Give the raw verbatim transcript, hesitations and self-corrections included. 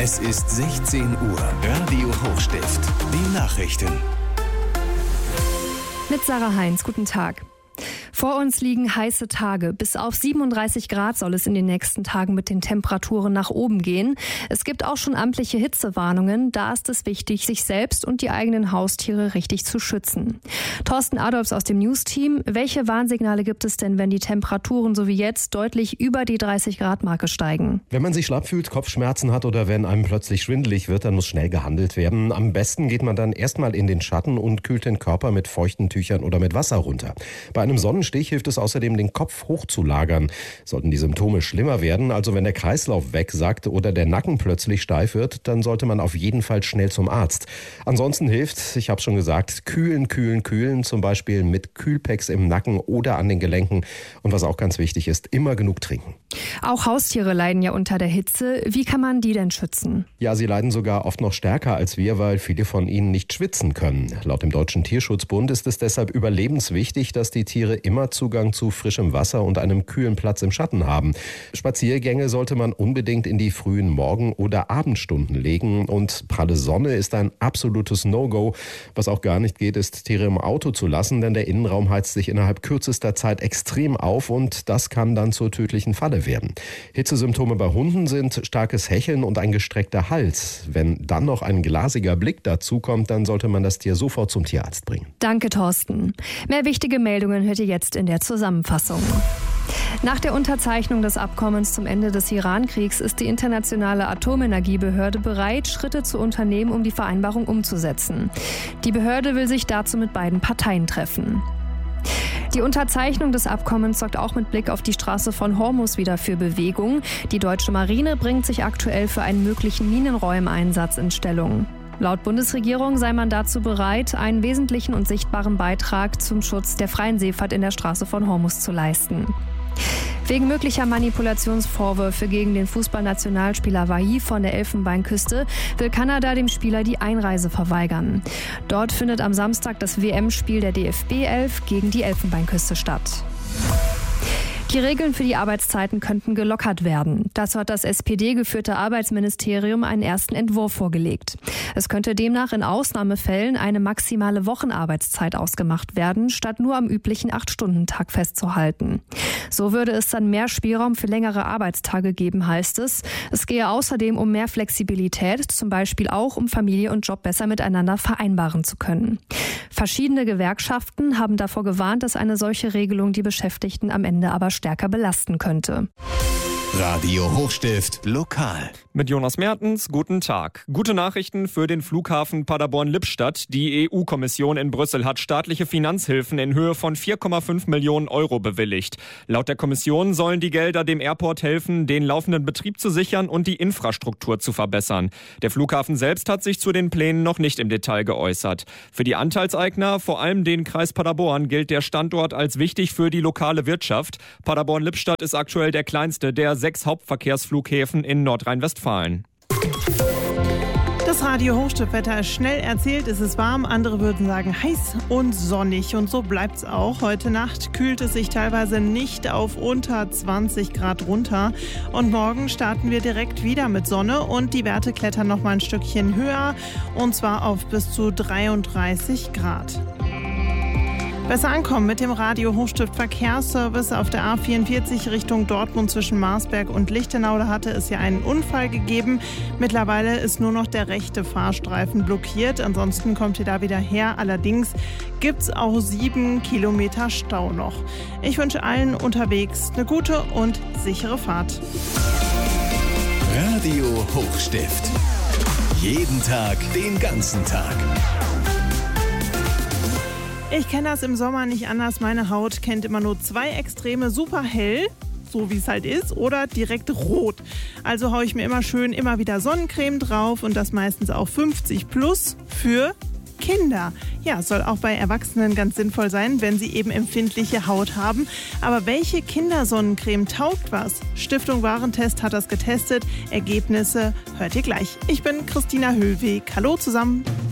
Es ist sechzehn Uhr. Radio Hochstift. Die Nachrichten. Mit Sarah Heinz, guten Tag. Vor uns liegen heiße Tage. Bis auf siebenunddreißig Grad soll es in den nächsten Tagen mit den Temperaturen nach oben gehen. Es gibt auch schon amtliche Hitzewarnungen. Da ist es wichtig, sich selbst und die eigenen Haustiere richtig zu schützen. Thorsten Adolfs aus dem News-Team. Welche Warnsignale gibt es denn, wenn die Temperaturen so wie jetzt deutlich über die dreißig Grad Marke steigen? Wenn man sich schlapp fühlt, Kopfschmerzen hat oder wenn einem plötzlich schwindelig wird, dann muss schnell gehandelt werden. Am besten geht man dann erstmal in den Schatten und kühlt den Körper mit feuchten Tüchern oder mit Wasser runter. Bei einem Sonnenstich hilft es außerdem, den Kopf hochzulagern. Sollten die Symptome schlimmer werden, also wenn der Kreislauf wegsackt oder der Nacken plötzlich steif wird, dann sollte man auf jeden Fall schnell zum Arzt. Ansonsten hilft, ich habe schon gesagt, kühlen, kühlen, kühlen, zum Beispiel mit Kühlpacks im Nacken oder an den Gelenken. Und was auch ganz wichtig ist, immer genug trinken. Auch Haustiere leiden ja unter der Hitze. Wie kann man die denn schützen? Ja, sie leiden sogar oft noch stärker als wir, weil viele von ihnen nicht schwitzen können. Laut dem Deutschen Tierschutzbund ist es deshalb überlebenswichtig, dass die Tiere immer Zugang zu frischem Wasser und einem kühlen Platz im Schatten haben. Spaziergänge sollte man unbedingt in die frühen Morgen- oder Abendstunden legen und pralle Sonne ist ein absolutes No-Go. Was auch gar nicht geht, ist, Tiere im Auto zu lassen, denn der Innenraum heizt sich innerhalb kürzester Zeit extrem auf und das kann dann zur tödlichen Falle werden. Hitzesymptome bei Hunden sind starkes Hecheln und ein gestreckter Hals. Wenn dann noch ein glasiger Blick dazukommt, dann sollte man das Tier sofort zum Tierarzt bringen. Danke, Thorsten. Mehr wichtige Meldungen hört ihr jetzt in der Zusammenfassung. Nach der Unterzeichnung des Abkommens zum Ende des Iran-Kriegs ist die Internationale Atomenergiebehörde bereit, Schritte zu unternehmen, um die Vereinbarung umzusetzen. Die Behörde will sich dazu mit beiden Parteien treffen. Die Unterzeichnung des Abkommens sorgt auch mit Blick auf die Straße von Hormuz wieder für Bewegung. Die deutsche Marine bringt sich aktuell für einen möglichen Minenräumeinsatz in Stellung. Laut Bundesregierung sei man dazu bereit, einen wesentlichen und sichtbaren Beitrag zum Schutz der freien Seefahrt in der Straße von Hormuz zu leisten. Wegen möglicher Manipulationsvorwürfe gegen den Fußballnationalspieler Wahi von der Elfenbeinküste will Kanada dem Spieler die Einreise verweigern. Dort findet am Samstag das W M-Spiel der D F B elf gegen die Elfenbeinküste statt. Die Regeln für die Arbeitszeiten könnten gelockert werden. Dazu hat das S P D-geführte Arbeitsministerium einen ersten Entwurf vorgelegt. Es könnte demnach in Ausnahmefällen eine maximale Wochenarbeitszeit ausgemacht werden, statt nur am üblichen acht-Stunden-Tag festzuhalten. So würde es dann mehr Spielraum für längere Arbeitstage geben, heißt es. Es gehe außerdem um mehr Flexibilität, zum Beispiel auch um Familie und Job besser miteinander vereinbaren zu können. Verschiedene Gewerkschaften haben davor gewarnt, dass eine solche Regelung die Beschäftigten am Ende aber stärker belasten könnte. Radio Hochstift lokal. Mit Jonas Mertens, guten Tag. Gute Nachrichten für den Flughafen Paderborn-Lippstadt. Die E U-Kommission in Brüssel hat staatliche Finanzhilfen in Höhe von vier Komma fünf Millionen Euro bewilligt. Laut der Kommission sollen die Gelder dem Airport helfen, den laufenden Betrieb zu sichern und die Infrastruktur zu verbessern. Der Flughafen selbst hat sich zu den Plänen noch nicht im Detail geäußert. Für die Anteilseigner, vor allem den Kreis Paderborn, gilt der Standort als wichtig für die lokale Wirtschaft. Paderborn-Lippstadt ist aktuell der kleinste der sechs Hauptverkehrsflughäfen in Nordrhein-Westfalen. Das Radio Hochstiftwetter ist schnell erzählt, es ist warm, andere würden sagen heiß und sonnig und so bleibt es auch. Heute Nacht kühlt es sich teilweise nicht auf unter zwanzig Grad runter und morgen starten wir direkt wieder mit Sonne und die Werte klettern noch mal ein Stückchen höher und zwar auf bis zu dreiunddreißig Grad. Besser ankommen mit dem Radio Hochstift Verkehrsservice auf der A vierundvierzig Richtung Dortmund zwischen Marsberg und Lichtenau. Da hatte es ja einen Unfall gegeben. Mittlerweile ist nur noch der rechte Fahrstreifen blockiert. Ansonsten kommt ihr da wieder her. Allerdings gibt es auch sieben Kilometer Stau noch. Ich wünsche allen unterwegs eine gute und sichere Fahrt. Radio Hochstift. Jeden Tag, den ganzen Tag. Ich kenne das im Sommer nicht anders. Meine Haut kennt immer nur zwei Extreme, super hell, so wie es halt ist, oder direkt rot. Also haue ich mir immer schön immer wieder Sonnencreme drauf und das meistens auch fünfzig plus für Kinder. Ja, soll auch bei Erwachsenen ganz sinnvoll sein, wenn sie eben empfindliche Haut haben. Aber welche Kindersonnencreme taugt was? Stiftung Warentest hat das getestet. Ergebnisse hört ihr gleich. Ich bin Christina Höhlweg. Hallo zusammen.